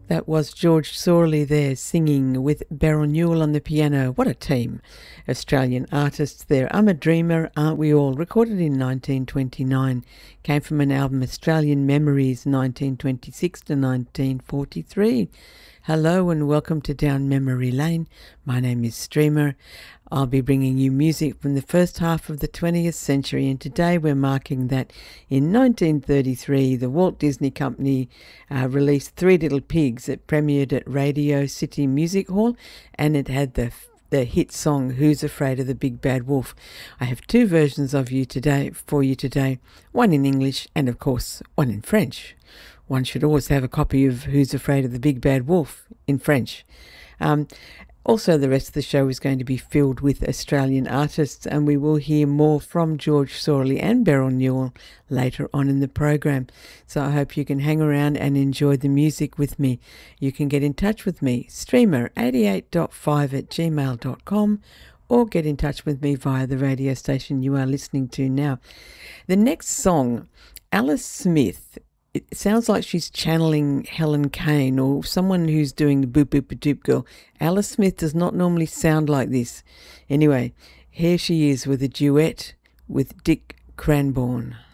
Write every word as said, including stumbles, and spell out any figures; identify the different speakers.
Speaker 1: That was George Sorley there singing with Beryl Newell on the piano. What a team. Australian artists there. I'm a Dreamer, Aren't We All? Recorded in nineteen twenty-nine. Came from an album Australian Memories nineteen twenty-six to nineteen forty-three. Hello and welcome to Down Memory Lane. My name is Streamer. I'll be bringing you music from the first half of the twentieth century, and today we're marking that in nineteen thirty-three the Walt Disney Company uh, released Three Little Pigs. It premiered at Radio City Music Hall, and it had the the hit song Who's Afraid of the Big Bad Wolf. I have two versions of you today for you today, one in English and of course one in French. One should always have a copy of Who's Afraid of the Big Bad Wolf in French. Um, Also, the rest of the show is going to be filled with Australian artists, and we will hear more from George Sorley and Beryl Newell later on in the program. So I hope you can hang around and enjoy the music with me. You can get in touch with me, streamer eighty-eight point five at gmail dot com, or get in touch with me via the radio station you are listening to now. The next song, Alice Smith. It sounds like she's channeling Helen Kane or someone who's doing the boop boop doop girl. Alice Smith does not normally sound like this. Anyway, here she is with a duet with Dick Cranbourne.